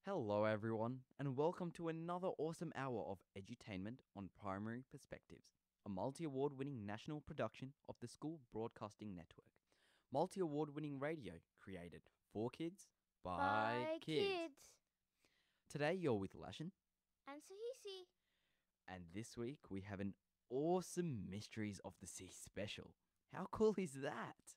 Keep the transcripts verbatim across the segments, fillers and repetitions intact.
Hello, everyone, and welcome to another awesome hour of edutainment on Primary Perspectives, a multi award winning national production of the School Broadcasting Network. Multi award winning radio created for kids by By kids. kids. Today, you're with Lashin, And Sahisi. and this week we have an awesome Mysteries of the Sea special. How cool is that?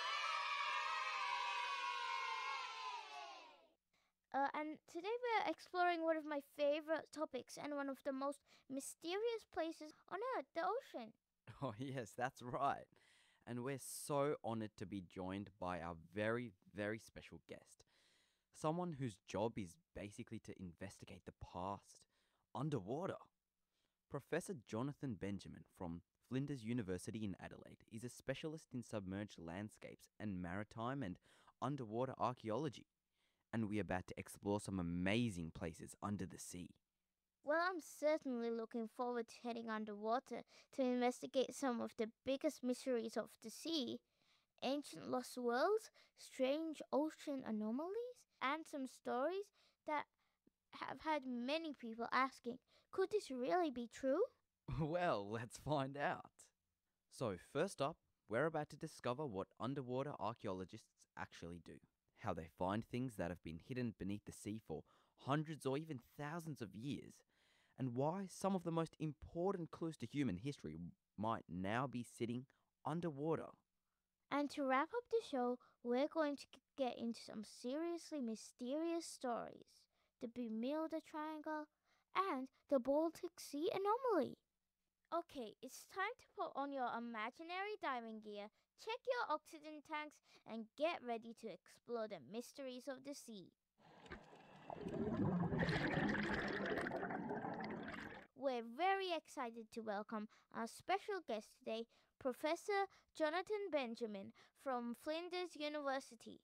Uh, and today we're exploring one of my favorite topics and one of the most mysterious places on Earth, the ocean. Oh, yes, that's right. And we're so honored to be joined by our very, very special guest. Someone whose job is basically to investigate the past underwater. Professor Jonathan Benjamin from Flinders University in Adelaide is a specialist in submerged landscapes and maritime and underwater archaeology. And we're about to explore some amazing places under the sea. Well, I'm certainly looking forward to heading underwater to investigate some of the biggest mysteries of the sea. Ancient lost worlds, strange ocean anomalies, and some stories that have had many people asking, could this really be true? Well, let's find out. So, first up, we're about to discover what underwater archaeologists actually do, how they find things that have been hidden beneath the sea for hundreds or even thousands of years, and why some of the most important clues to human history might now be sitting underwater. And to wrap up the show, we're going to get into some seriously mysterious stories. The Bermuda Triangle and the Baltic Sea anomaly. Okay, it's time to put on your imaginary diving gear, check your oxygen tanks, and get ready to explore the mysteries of the sea. We're very excited to welcome our special guest today, Professor Jonathan Benjamin from Flinders University.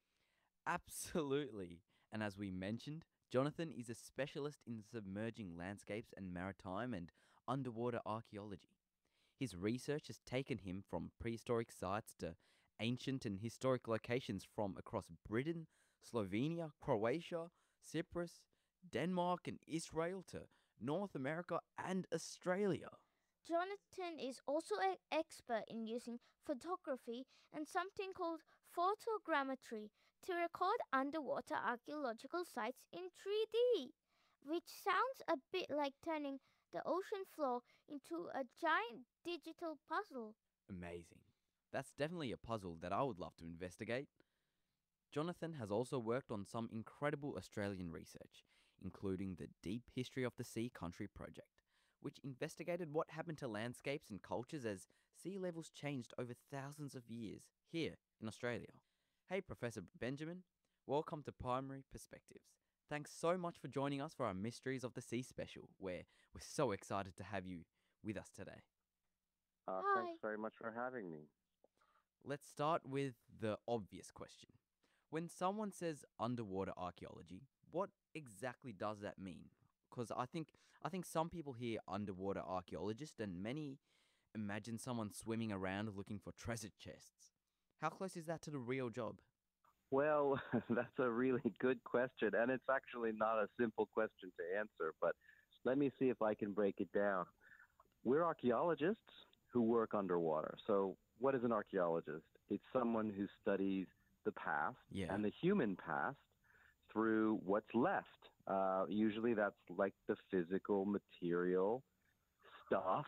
Absolutely. And as we mentioned, Jonathan is a specialist in submerging landscapes and maritime and underwater archaeology. His research has taken him from prehistoric sites to ancient and historic locations from across Britain, Slovenia, Croatia, Cyprus, Denmark, and Israel to North America and Australia. Jonathan is also an expert in using photography and something called photogrammetry to record underwater archaeological sites in three D, which sounds a bit like turning the ocean floor into a giant digital puzzle. Amazing. That's definitely a puzzle that I would love to investigate. Jonathan has also worked on some incredible Australian research, including the Deep History of the Sea Country project, which investigated what happened to landscapes and cultures as sea levels changed over thousands of years here in Australia. Hey, Professor Benjamin, welcome to Primary Perspectives. Thanks so much for joining us for our Mysteries of the Sea special, where we're so excited to have you with us today. Uh, Hi. thanks very much for having me. Let's start with the obvious question. When someone says underwater archaeology, what exactly does that mean? Because I think I think some people hear underwater archaeologist and many imagine someone swimming around looking for treasure chests. How close is that to the real job? Well, that's a really good question, and it's actually not a simple question to answer, but let me see if I can break it down. We're archaeologists who work underwater. So what is an archaeologist? It's someone who studies the past Yeah. and the human past through what's left. Uh, usually that's like the physical, material stuff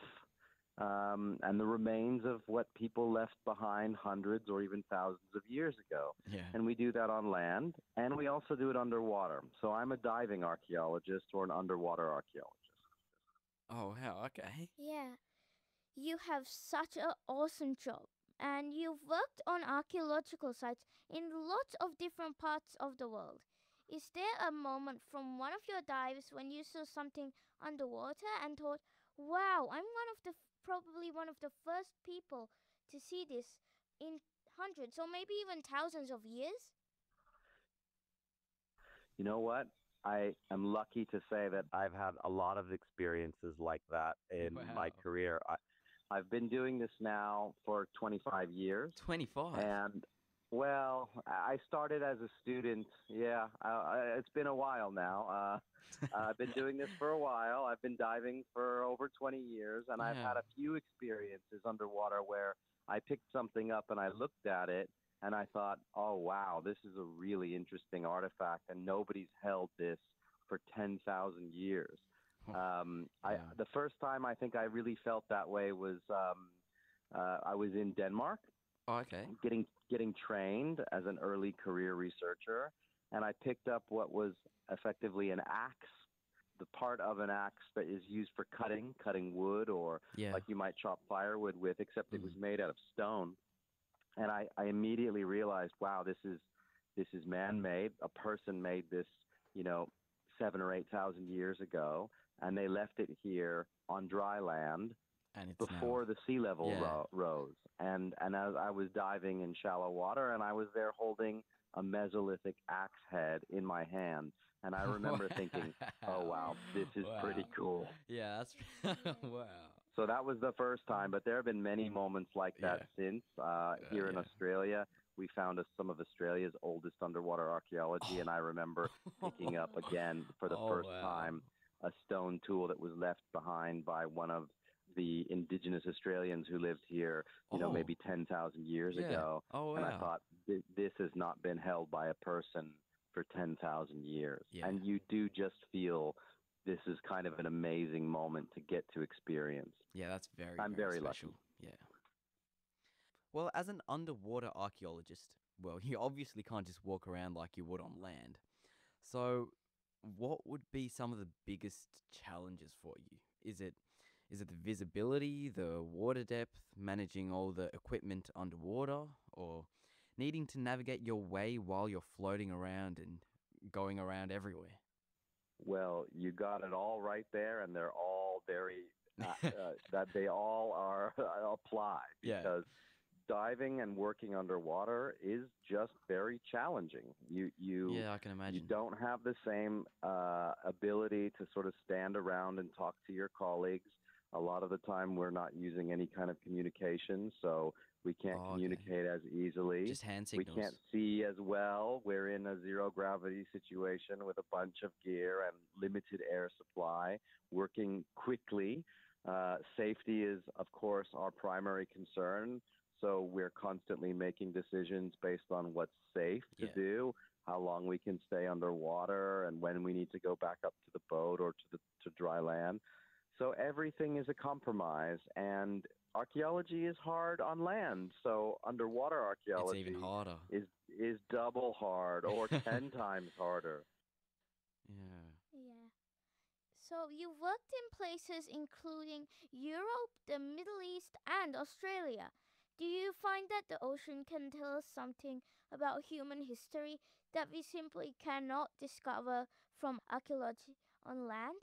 um, and the remains of what people left behind hundreds or even thousands of years ago. Yeah. And we do that on land, and we also do it underwater. So I'm a diving archaeologist or an underwater archaeologist. Oh, wow, okay. Yeah, you have such an awesome job. And you've worked on archaeological sites in lots of different parts of the world. Is there a moment from one of your dives when you saw something underwater and thought, wow, I'm one of the probably one of the first people to see this in hundreds or maybe even thousands of years? You know what? I am lucky to say that I've had a lot of experiences like that in Wow. my career. I, I've been doing this now for twenty-five years, twenty-five. and Well, I started as a student. Yeah, uh, I- it's been a while now. Uh, I've been doing this for a while. I've been diving for over twenty years, and I've Yeah. had a few experiences underwater where I picked something up and I looked at it and I thought, oh, wow, this is a really interesting artifact, and nobody's held this for ten thousand years. Um, I, Yeah. the first time I think I really felt that way was um, uh, I was in Denmark Oh, okay. getting getting trained as an early career researcher, and I picked up what was effectively an axe, the part of an axe that is used for cutting, cutting wood, or Yeah. like you might chop firewood with, except it was Mm. made out of stone. And I, I immediately realized, wow, this is this is man-made. A person made this, you know, seven or eight thousand years ago, and they left it here on dry land And it's before now. the sea level Yeah. ro- rose. And and as I was diving in shallow water, and I was there holding a Mesolithic axe head in my hand, and I remember thinking, "Oh wow, this is pretty Wow. cool." Yeah, that's Yeah. wow. So that was the first time, but there have been many moments like that Yeah. since. Uh, Uh, here in yeah. Australia, we found us some of Australia's oldest underwater archaeology, and I remember picking up again for the Oh, first wow. time a stone tool that was left behind by one of the indigenous Australians who lived here, you know, Oh, maybe ten thousand years yeah. ago. Oh, And I wow. thought, "Th- this has not been held by a person for ten thousand years. Yeah. And you do just feel this is kind of an amazing moment to get to experience. Yeah, that's very, I'm very very lucky. special. Yeah. Well, as an underwater archaeologist, well, you obviously can't just walk around like you would on land. So, what would be some of the biggest challenges for you? Is it is it the visibility, the water depth, managing all the equipment underwater, or needing to navigate your way while you're floating around and going around everywhere? Well, you got it all right there, and they're all very uh, uh, that they all are apply Yeah. because diving and working underwater is just very challenging. You you Yeah, I can you imagine. don't have the same uh, ability to sort of stand around and talk to your colleagues. A lot of the time, we're not using any kind of communication, so we can't Oh, okay. communicate as easily. Just hand We signals. can't see as well. We're in a zero gravity situation with a bunch of gear and limited air supply, working quickly. Uh, safety is, of course, our primary concern. So we're constantly making decisions based on what's safe to Yeah. do, how long we can stay underwater, and when we need to go back up to the boat or to the to dry land. So everything is a compromise, and archaeology is hard on land. So underwater It's even archaeology harder. is is double hard or ten times harder. Yeah. Yeah. So you worked in places including Europe, the Middle East, and Australia. Do you find that the ocean can tell us something about human history that we simply cannot discover from archaeology on land?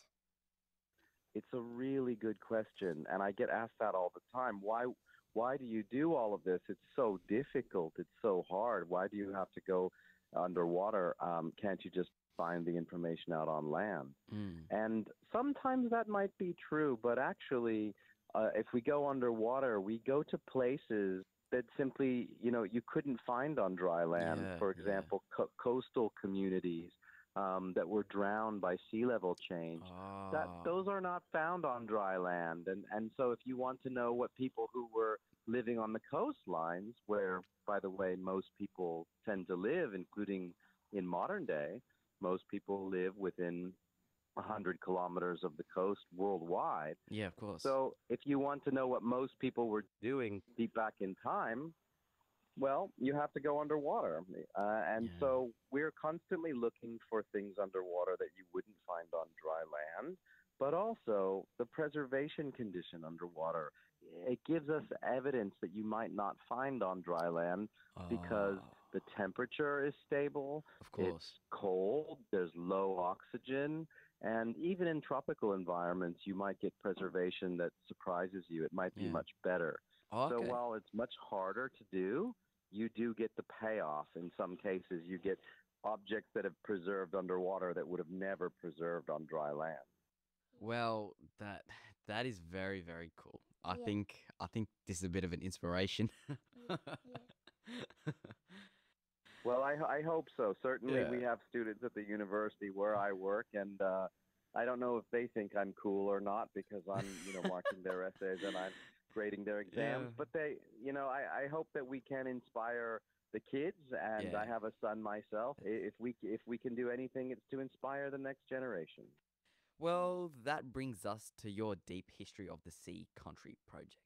It's a really good question, and I get asked that all the time. Why why do you do all of this? It's so difficult. It's so hard. Why do you have to go underwater? Um, can't you just find the information out on land? Mm. And sometimes that might be true, but actually, uh, if we go underwater, we go to places that simply, you know, you couldn't find on dry land. Yeah, For yeah. example, co- coastal communities um, that were drowned by sea level change. That Ah. those are not found on dry land, and and so if you want to know what people who were living on the coastlines, where by the way most people tend to live, including in modern day, most people live within one hundred kilometers of the coast worldwide. Yeah, of course. So if you want to know what most people were doing deep back in time, well, you have to go underwater. Uh, and Yeah. so we're constantly looking for things underwater that you wouldn't find on dry land, but also the preservation condition underwater. It gives us evidence that you might not find on dry land because Ah, the temperature is stable, of course. it's cold, there's low oxygen, and even in tropical environments, you might get preservation that surprises you. It might be Yeah. much better. Oh, So okay. while it's much harder to do, you do get the payoff. In some cases, you get objects that have preserved underwater that would have never preserved on dry land. Well, that that is very, very cool. I Yeah. think I think this is a bit of an inspiration. Yeah. Yeah. Well, I, I hope so. Certainly, Yeah. we have students at the university where I work, and uh, I don't know if they think I'm cool or not because I'm, you know, marking their essays and I'm grading their Yeah. exams. But they, you know, I, I hope that we can inspire the kids. And Yeah. I have a son myself. I- If we if we can do anything, it's to inspire the next generation. Well, that brings us to your Deep History of the Sea Country project.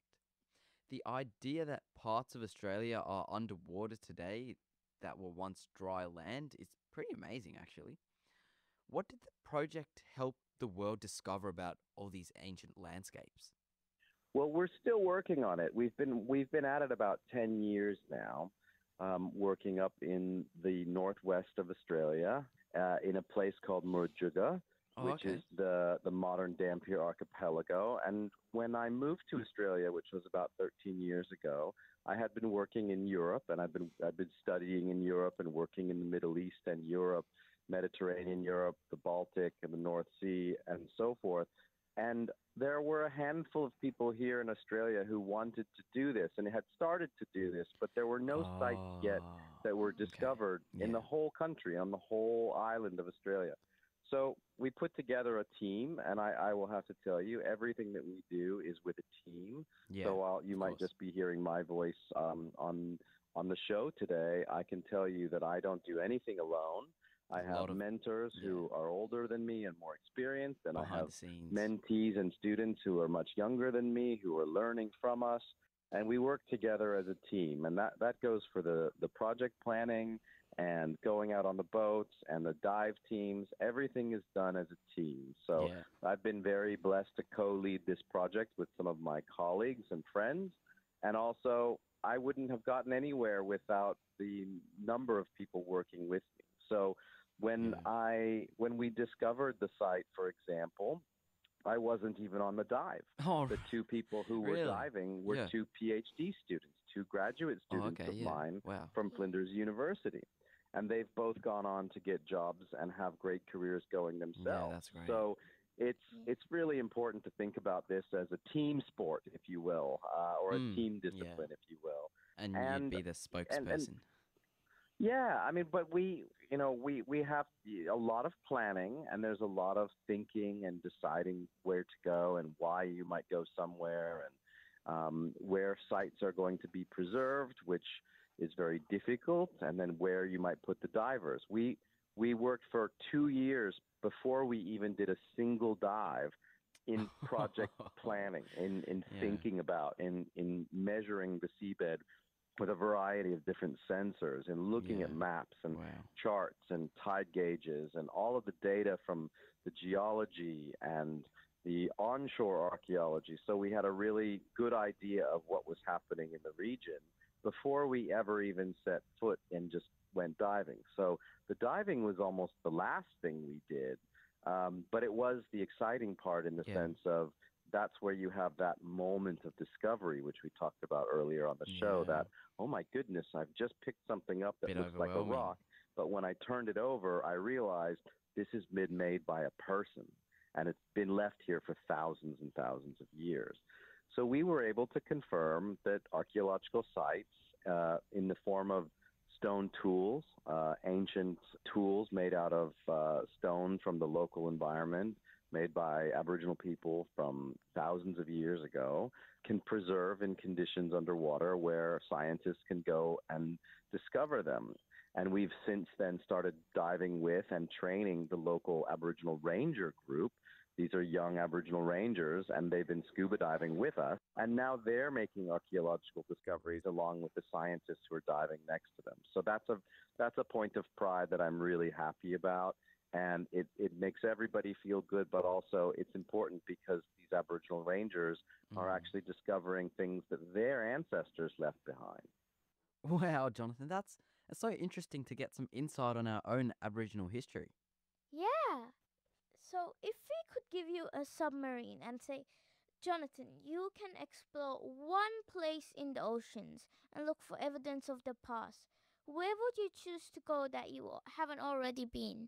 The idea that parts of Australia are underwater today that were once dry land is pretty amazing, actually. What did the project help the world discover about all these ancient landscapes? Well, we're still working on it. We've been we've been at it about ten years now, um, working up in the northwest of Australia, uh, in a place called Murjuga, Oh, which okay. is the the modern Dampier archipelago. And when I moved to Australia, which was about thirteen years ago, I had been working in Europe, and I've been I've been studying in Europe and working in the Middle East and Europe, Mediterranean Europe, the Baltic, and the North Sea, and so forth. And there were a handful of people here in Australia who wanted to do this and had started to do this, but there were no sites yet Oh, that were okay. discovered in Yeah. the whole country, on the whole island of Australia. So we put together a team, and I, I will have to tell you, everything that we do is with a team. Yeah. So while you of might course. just be hearing my voice um, on on the show today, I can tell you that I don't do anything alone. I There's a have lot of mentors yeah who are older than me and more experienced, and I behind have the scenes. mentees and students who are much younger than me who are learning from us, and we work together as a team. And that, that goes for the, the project planning and going out on the boats and the dive teams. Everything is done as a team. So Yeah. I've been very blessed to co-lead this project with some of my colleagues and friends. And also, I wouldn't have gotten anywhere without the number of people working with me. So when Yeah. I when we discovered the site, for example, I wasn't even on the dive. Oh, The two people who were really? diving were Yeah. two PhD students, two graduate Oh, students okay. of Yeah. mine Wow. from Flinders University. And they've both gone on to get jobs and have great careers going Yeah, themselves. that's great. So it's Yeah. it's really important to think about this as a team sport, if you will, uh, or a Mm, team yeah. discipline, if you will. And you'd And be the and and spokesperson. yeah, I mean, but we, you know, we we have a lot of planning, and there's a lot of thinking and deciding where to go and why you might go somewhere, and um, where sites are going to be preserved, which is very difficult, and then where you might put the divers. We we worked for two years before we even did a single dive in project planning, in in Yeah. thinking about, in in measuring the seabed with a variety of different sensors and looking Yeah. at maps and Wow. charts and tide gauges and all of the data from the geology and the onshore archaeology. So we had a really good idea of what was happening in the region before we ever even set foot and just went diving. So the diving was almost the last thing we did, um, but it was the exciting part in the Yeah. sense of that's where you have that moment of discovery, which we talked about earlier on the show, Yeah. that, oh my goodness, I've just picked something up that Bit looks like a overwhelming. rock. But when I turned it over, I realized this has been made by a person, and it's been left here for thousands and thousands of years. So we were able to confirm that archaeological sites, uh, in the form of stone tools, uh, ancient tools made out of uh, stone from the local environment, made by Aboriginal people from thousands of years ago, can preserve in conditions underwater where scientists can go and discover them. And we've since then started diving with and training the local Aboriginal Ranger group. These are young Aboriginal Rangers, and they've been scuba diving with us. And now they're making archaeological discoveries along with the scientists who are diving next to them. So that's a that's a point of pride that I'm really happy about. And it, it makes everybody feel good, but also it's important because these Aboriginal Rangers are Mm. actually discovering things that their ancestors left behind. Wow, Jonathan, that's, that's so interesting to get some insight on our own Aboriginal history. Yeah. So if we could give you a submarine and say, Jonathan, you can explore one place in the oceans and look for evidence of the past, where would you choose to go that you haven't already been?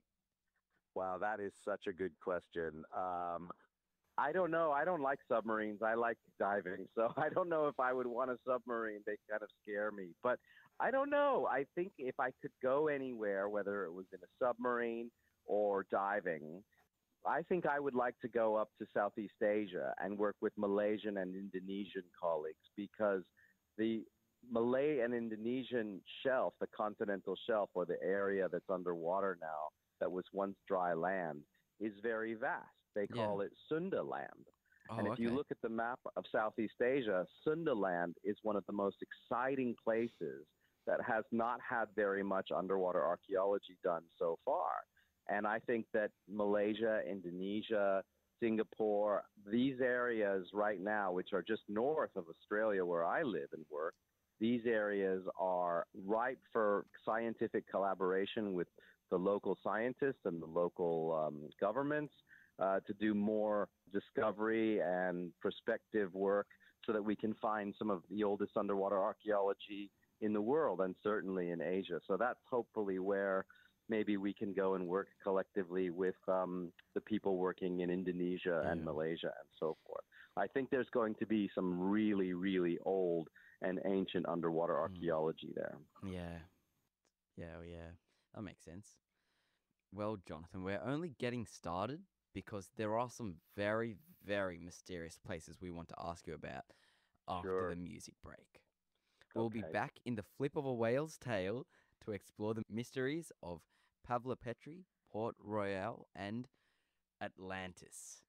Wow, that is such a good question. Um, I don't know. I don't like submarines. I like diving. So I don't know if I would want a submarine. They kind of scare me. But I don't know. I think if I could go anywhere, whether it was in a submarine or diving, I think I would like to go up to Southeast Asia and work with Malaysian and Indonesian colleagues because the Malay and Indonesian shelf, the continental shelf or the area that's underwater now that was once dry land, is very vast. They Yeah. call it Sunda land. And Oh, if you okay. look at the map of Southeast Asia, Sundaland is one of the most exciting places that has not had very much underwater archaeology done so far. And I think that Malaysia, Indonesia, Singapore, these areas right now, which are just north of Australia where I live and work, these areas are ripe for scientific collaboration with the local scientists and the local um, governments uh, to do more discovery and prospective work so that we can find some of the oldest underwater archaeology in the world and certainly in Asia. So that's hopefully where maybe we can go and work collectively with um, the people working in Indonesia and Yeah. Malaysia and so forth. I think there's going to be some really, really old and ancient underwater archaeology there. Yeah. Yeah, oh, yeah. That makes sense. Well, Jonathan, we're only getting started because there are some very, very mysterious places we want to ask you about after Sure. the music break. We'll be Okay. back in the flip of a whale's tail to explore the mysteries of Pavla Petri, Port Royal, and Atlantis.